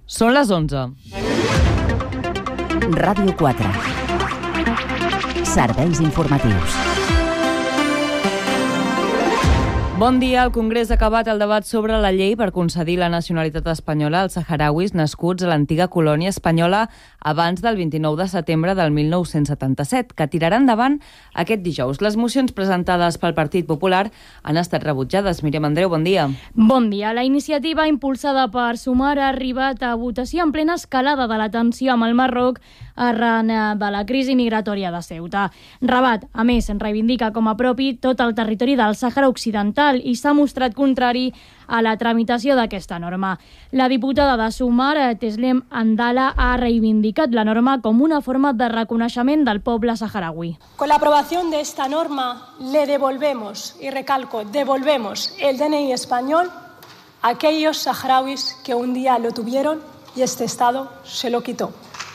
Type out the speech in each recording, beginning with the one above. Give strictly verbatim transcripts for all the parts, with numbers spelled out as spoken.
Són les onze. Ràdio quatre. Serveis informatius. Bon dia. El Congrés ha acabat el debat sobre la llei per concedir la nacionalitat espanyola als saharauis nascuts a l'antiga colònia espanyola abans del vint-i-nou de setembre del mil nou-cents setanta-set, que tirarà endavant aquest dijous. Les mocions presentades pel Partit Popular han estat rebutjades. Míriam Andreu, bon dia. Bon dia. La iniciativa impulsada per Sumar ha arribat a votació en plena escalada de la tensió amb el Marroc arran de la crisi migratòria de Ceuta. Rabat, a més, reivindica com a propi tot el territori del Sàhara Occidental i s'ha mostrat contrari a la tramitació d'aquesta norma. La diputada de Sumar, Teslem Andala, ha reivindicat la norma com una forma de reconeixement del poble saharaui. Con la aprobación de esta norma le devolvemos, y recalco, devolvemos el D N I español a aquellos saharauis que un día lo tuvieron y este Estado se lo quitó.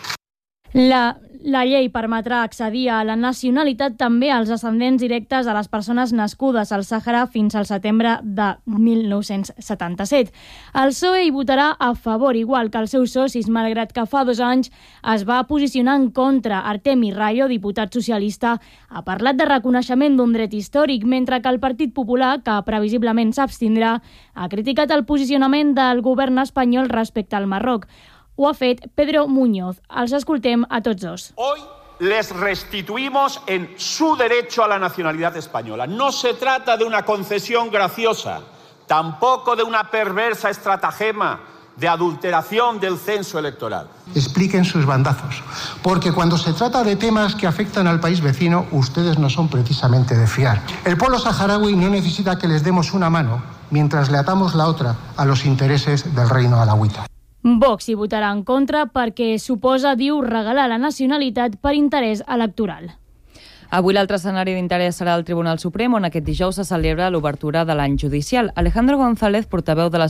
La, la llei permetrà accedir a la nacionalitat també als ascendents directes a les persones nascudes al Sàhara fins al setembre de mil nou-cents setanta-set. El P S O E hi votarà a favor, igual que els seus socis, malgrat que fa dos anys es va posicionar en contra. Artemi Rayo, diputat socialista, ha parlat de reconeixement d'un dret històric, mentre que el Partit Popular, que previsiblement s'abstindrà, ha criticat el posicionament del govern espanyol respecte al Marroc. Ho ha fet Pedro Muñoz. Els escoltem a tots dos. Hoy les restituimos en su derecho a la nacionalidad española. No se trata de una concesión graciosa, tampoco de una perversa estratagema de adulteración del censo electoral. Expliquen sus bandazos, porque cuando se trata de temas que afectan al país vecino, ustedes no son precisamente de fiar. El pueblo saharaui no necesita que les demos una mano mientras le atamos la otra a los intereses del reino alauita. Vox hi votarà en contra perquè suposa, diu, regalar la nacionalitat per interès electoral. Avui l'altre escenari d'interès serà el Tribunal Suprem, on aquest dijous se celebra l'obertura de l'any judicial. Alejandro González, portaveu de la